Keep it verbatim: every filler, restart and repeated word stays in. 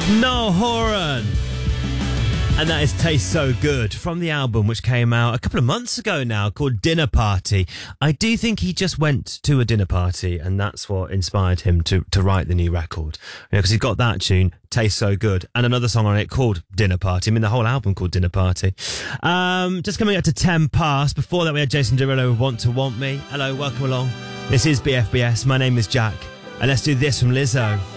Noel Horan. And that is Taste So Good from the album which came out a couple of months ago now called Dinner Party. I do think he just went to a dinner party and that's what inspired him to, to write the new record. You know, because he's got that tune, Taste So Good, and another song on it called Dinner Party. I mean, the whole album called Dinner Party. Um, just coming up to ten past. Before that, we had Jason Derulo with Want to Want Me. Hello, welcome along. This is B F B S. My name is Jack. And let's do this from Lizzo.